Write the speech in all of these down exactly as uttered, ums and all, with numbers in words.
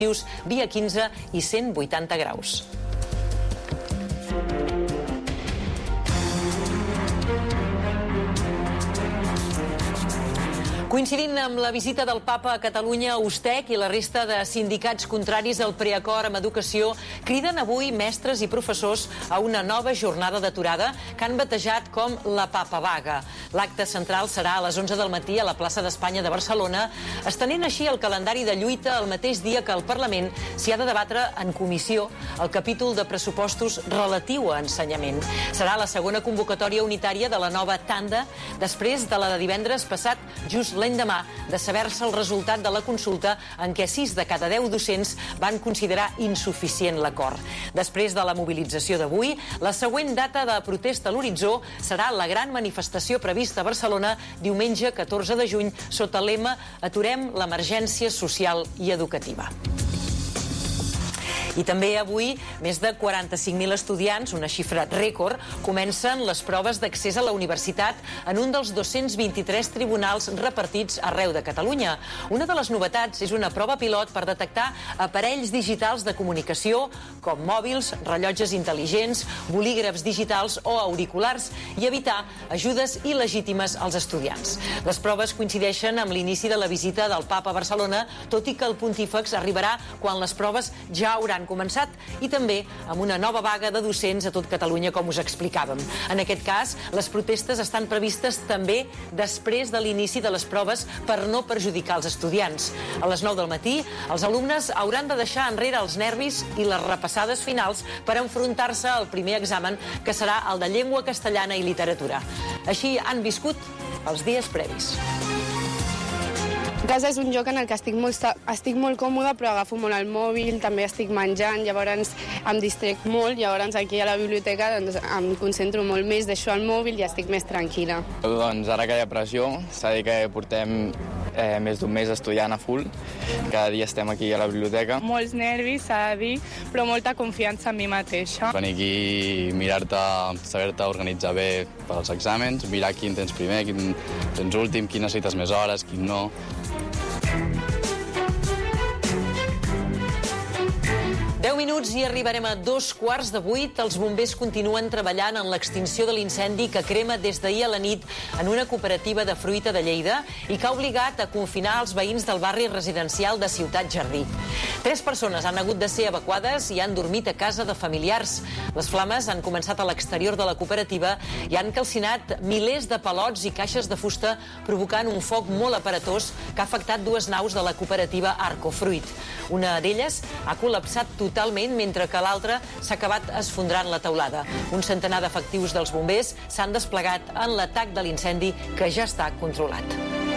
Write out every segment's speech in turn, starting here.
via quinze i cent vuitanta graus. Coincidint amb la visita del Papa a Catalunya, USTEC i la resta de sindicats contraris al preacord amb educació criden avui mestres i professors a una nova jornada d'aturada que han batejat com la Papa Vaga. L'acte central serà a les onze del matí a la plaça d'Espanya de Barcelona, estenent així el calendari de lluita el mateix dia que el Parlament s'hi ha de debatre en comissió el capítol de pressupostos relatiu a ensenyament. Serà la segona convocatòria unitària de la nova tanda després de la de divendres passat, just l'endemà de saber-se el resultat de la consulta en què sis de cada deu docents van considerar insuficient l'acord. Després de la mobilització d'avui, la següent data de protesta a l'horitzó serà la gran manifestació prevista a Barcelona diumenge catorze de juny sota el lema Aturem l'emergència social i educativa. I també avui, més de quaranta-cinc mil estudiants, una xifra rècord, comencen les proves d'accés a la universitat en un dels dos-cents vint-i-tres tribunals repartits arreu de Catalunya. Una de les novetats és una prova pilot per detectar aparells digitals de comunicació, com mòbils, rellotges intel·ligents, bolígrafs digitals o auriculars, i evitar ajudes il·legítimes als estudiants. Les proves coincideixen amb l'inici de la visita del Papa a Barcelona, tot i que el pontífex arribarà quan les proves ja hauran començat, i també amb una nova vaga de docents a tot Catalunya, com us explicàvem. En aquest cas, les protestes estan previstes també després de l'inici de les proves per no perjudicar els estudiants. A les nou del matí, els alumnes hauran de deixar enrere els nervis i les repassades finals per enfrontar-se al primer examen, que serà el de llengua castellana i literatura. Així han viscut els dies previs. Casa és un lloc en el que estic molt, estic molt còmoda, però agafo molt el mòbil, també estic menjant, llavors em distrec molt, llavors aquí a la biblioteca doncs, em concentro molt més, deixo el mòbil i estic més tranquil·la. Doncs ara que hi ha pressió, s'ha de dir que portem eh, més d'un mes estudiant a full, cada dia estem aquí a la biblioteca. Molts nervis, s'ha de dir, però molta confiança en mi mateixa. Venir aquí i mirar-te, saber-te organitzar bé pels exàmens, mirar quin tens primer, quin tens últim, quin necessites més hores, quin no. deu minuts i arribarem a dos quarts de vuit. Els bombers continuen treballant en l'extinció de l'incendi que crema des d'ahir a la nit en una cooperativa de fruita de Lleida i que ha obligat a confinar els veïns del barri residencial de Ciutat Jardí. Tres persones han hagut de ser evacuades i han dormit a casa de familiars. Les flames han començat a l'exterior de la cooperativa i han calcinat milers de palots i caixes de fusta, provocant un foc molt aparatós que ha afectat dues naus de la cooperativa Arcofruit. Una d'elles ha col·lapsat totalment totalment, mentre que l'altra s'ha acabat esfondrant la teulada. Un centenar d'efectius dels bombers s'han desplegat en l'atac de l'incendi, que ja està controlat.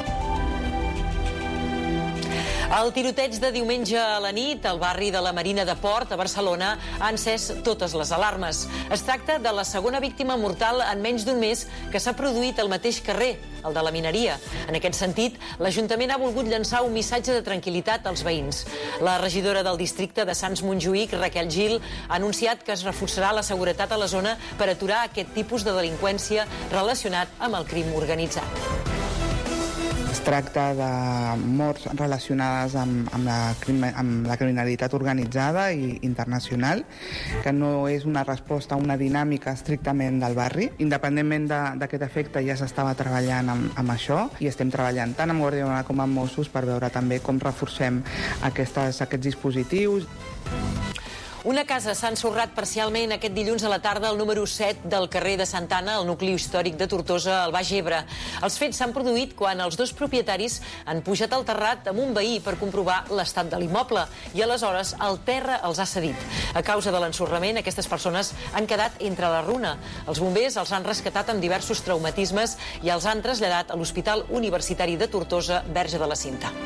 El tiroteig de diumenge a la nit al barri de la Marina de Port, a Barcelona, ha encès totes les alarmes. Es tracta de la segona víctima mortal en menys d'un mes que s'ha produït al mateix carrer, el de la mineria. En aquest sentit, l'Ajuntament ha volgut llançar un missatge de tranquil·litat als veïns. La regidora del districte de Sants Montjuïc, Raquel Gil, ha anunciat que es reforçarà la seguretat a la zona per aturar aquest tipus de delinqüència relacionat amb el crim organitzat. Es tracta de morts relacionades amb, amb, la, amb la criminalitat organitzada i internacional, que no és una resposta a una dinàmica estrictament del barri. Independentment d'aquest efecte, ja s'estava treballant amb, amb això i estem treballant tant amb Guàrdia Urbana com amb Mossos per veure també com reforcem aquestes, aquests dispositius. Una casa s'ha ensorrat parcialment aquest dilluns a la tarda al número set del carrer de Santa Anna, al nucli històric de Tortosa, al Baix Ebre. Els fets s'han produït quan els dos propietaris han pujat al terrat amb un veí per comprovar l'estat de l'immoble i aleshores el terra els ha cedit. A causa de l'ensorrament, aquestes persones han quedat entre la runa. Els bombers els han rescatat amb diversos traumatismes i els han traslladat a l'Hospital Universitari de Tortosa, Verge de la Cinta.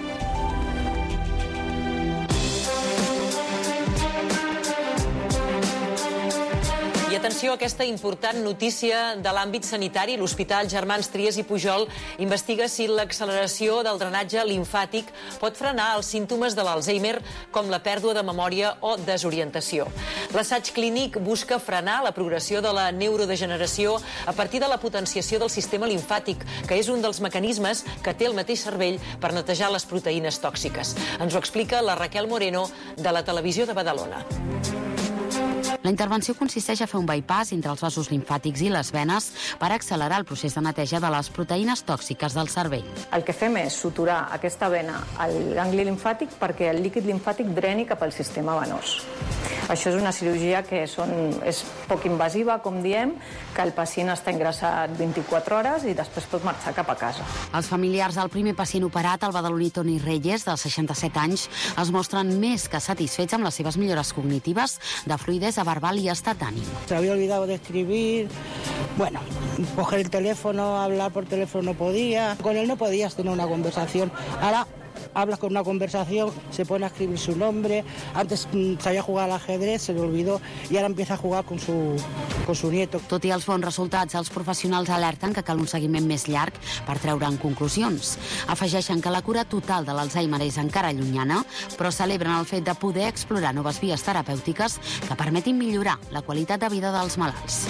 Atenció a aquesta important notícia de l'àmbit sanitari. L'Hospital Germans Trias i Pujol investiga si l'acceleració del drenatge limfàtic pot frenar els símptomes de l'Alzheimer, com la pèrdua de memòria o desorientació. L'assaig clínic busca frenar la progressió de la neurodegeneració a partir de la potenciació del sistema limfàtic, que és un dels mecanismes que té el mateix cervell per netejar les proteïnes tòxiques. Ens ho explica la Raquel Moreno, de la Televisió de Badalona. La intervenció consisteix a fer un bypass entre els vasos limfàtics i les venes per accelerar el procés de neteja de les proteïnes tòxiques del cervell. El que fem és suturar aquesta vena al gangli limfàtic perquè el líquid limfàtic dreni cap al sistema venós. Això és una cirurgia que són, és poc invasiva, com diem, que el pacient està ingressat vint-i-quatre hores i després pot marxar cap a casa. Els familiars del primer pacient operat, el badaloní Toni Reyes, de seixanta-set anys, es mostren més que satisfets amb les seves millores cognitives, de fluidesa verbal i estat d'ànim. Se había olvidado de escribir, bueno, coger el teléfono, hablar por teléfono no podía. Con él no podías tener una conversación. Ahora hablas con una conversación, se pone a escribir su nombre. Antes sabía jugar al ajedrez, se le olvidó y ahora empieza a jugar con su, con su nieto. Tot i els bons resultats, els professionals alerten que cal un seguiment més llarg per treure'n conclusions. Afegeixen que la cura total de l'Alzheimer és encara llunyana, però celebren el fet de poder explorar noves vies terapèutiques que permetin millorar la qualitat de vida dels malalts.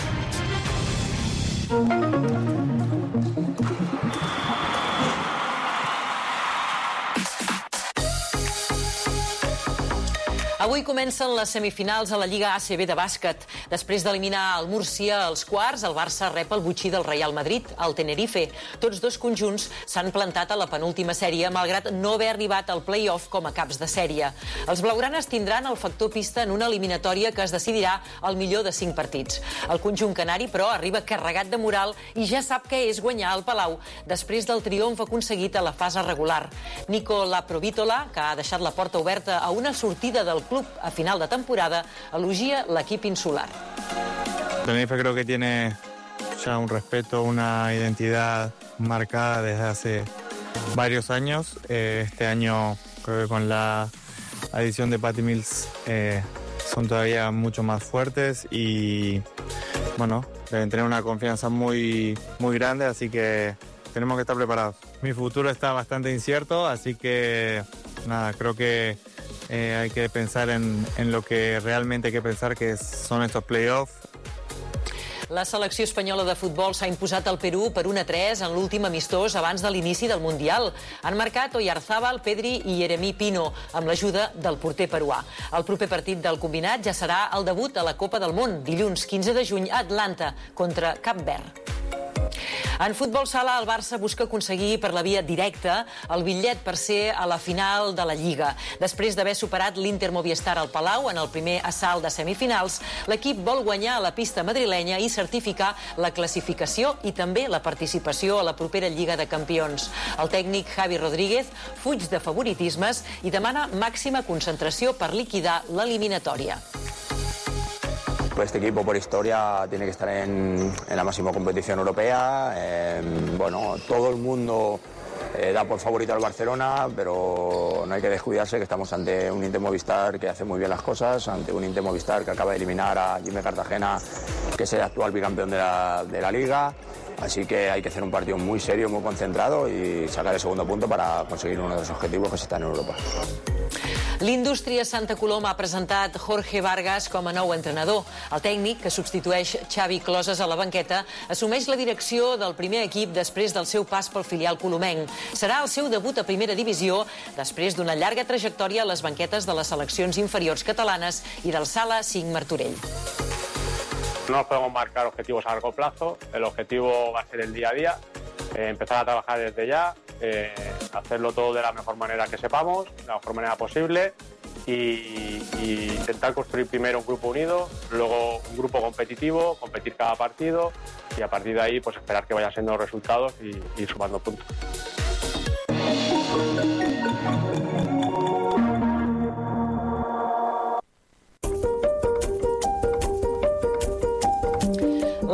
Avui comencen les semifinals a la Lliga A C B de bàsquet. Després d'eliminar el Múrcia als quarts, el Barça rep el botxí del Real Madrid, el Tenerife. Tots dos conjunts s'han plantat a la penúltima sèrie, malgrat no haver arribat al play-off com a caps de sèrie. Els blaugranes tindran el factor pista en una eliminatòria que es decidirà al millor de cinc partits. El conjunt canari, però, arriba carregat de moral i ja sap què és guanyar al Palau, després del triomf aconseguit a la fase regular. Nico Laprovítola, que ha deixat la porta oberta a una sortida del club a final de temporada, elogia l'equip insular. Tenerife creo que tiene ya un respeto, una identidad marcada desde hace varios años. Eh, este año creo que con la adición de Patty Mills eh, son todavía mucho más fuertes y bueno, deben tener una confianza muy, muy grande, así que tenemos que estar preparados. Mi futuro está bastante incierto, así que nada, creo que Eh, hay que pensar en, en lo que realmente hay que pensar, que son estos playoffs. La selecció espanyola de futbol s'ha imposat al Perú per un a tres en l'últim amistós abans de l'inici del Mundial. Han marcat Oyarzábal, Pedri i Jeremí Pino, amb l'ajuda del porter peruà. El proper partit del combinat ja serà el debut a la Copa del Món, dilluns quinze de juny a Atlanta, contra Cap Verd. En futbol sala, el Barça busca aconseguir per la via directa el bitllet per ser a la final de la Lliga. Després d'haver superat l'Inter Movistar al Palau en el primer assalt de semifinals, l'equip vol guanyar a la pista madrilenya i certificar la classificació i també la participació a la propera Lliga de Campions. El tècnic Javi Rodríguez fuig de favoritismes i demana màxima concentració per liquidar l'eliminatòria. Este equipo, por historia, tiene que estar en, en la máxima competición europea. Eh, bueno, todo el mundo eh, da por favorito al Barcelona, pero no hay que descuidarse que estamos ante un Inter Movistar que hace muy bien las cosas, ante un Inter Movistar que acaba de eliminar a Jimmy Cartagena, que es el actual bicampeón de la, de la Liga. Así que hay que hacer un partido muy serio, muy concentrado y sacar el segundo punto para conseguir uno de los objetivos que es estar en Europa. L'Indústria Santa Coloma ha presentat Jorge Vargas com a nou entrenador. El tècnic, que substitueix Xavi Closes a la banqueta, assumeix la direcció del primer equip després del seu pas pel filial colomenc. Serà el seu debut a primera divisió després d'una llarga trajectòria a les banquetes de les seleccions inferiors catalanes i del Sala cinc Martorell. No podemos marcar objetivos a largo plazo, el objetivo va a ser el día a día, eh, empezar a trabajar desde ya, eh, hacerlo todo de la mejor manera que sepamos, de la mejor manera posible y, y intentar construir primero un grupo unido, luego un grupo competitivo, competir cada partido y a partir de ahí pues esperar que vayan siendo los resultados y ir sumando puntos.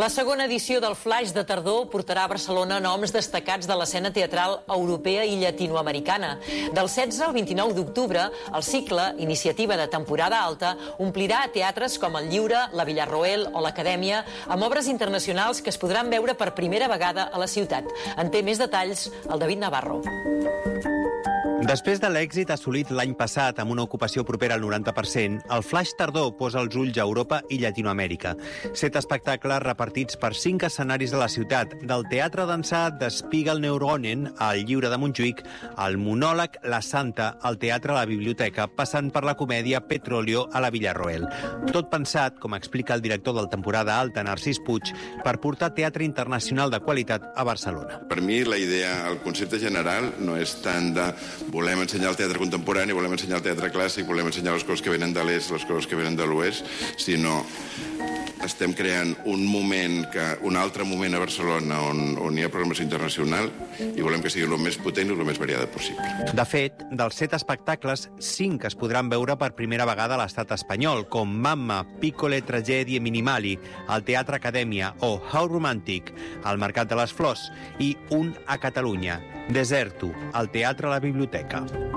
La segona edició del Flaix de Tardor portarà a Barcelona noms destacats de l'escena teatral europea i llatinoamericana. Del setze al vint-i-nou d'octubre, el cicle, iniciativa de temporada alta, omplirà teatres com el Lliure, la Villarroel o l'Acadèmia, amb obres internacionals que es podran veure per primera vegada a la ciutat. En té més detalls el David Navarro. Després de l'èxit assolit l'any passat amb una ocupació propera al noranta per cent, el Flaix Tardor posa els ulls a Europa i Llatinoamèrica. Set espectacles repartits per cinc escenaris de la ciutat, del teatre d'ençà de Spiegel Neuronen al Lliure de Montjuïc, al monòleg La Santa al Teatre a la Biblioteca, passant per la comèdia Petróleo a la Villarroel. Tot pensat, com explica el director del temporada alta, Narcís Puig, per portar teatre internacional de qualitat a Barcelona. Per mi la idea, el concepte general, no és tant de volem ensenyar el teatre contemporani, volem ensenyar el teatre clàssic, volem ensenyar les coses que venen de l'est, les coses que venen de l'oest, sinó estem creant un moment, que, un altre moment a Barcelona on, on hi ha programació internacional i volem que sigui el més potent i el més variada possible. De fet, dels set espectacles, cinc es podran veure per primera vegada a l'estat espanyol, com Mamma, Piccole Tragedie Minimali, al Teatre Acadèmia o How Romantic, al Mercat de les Flors, i un a Catalunya, Deserto, al Teatre a la Biblioteca.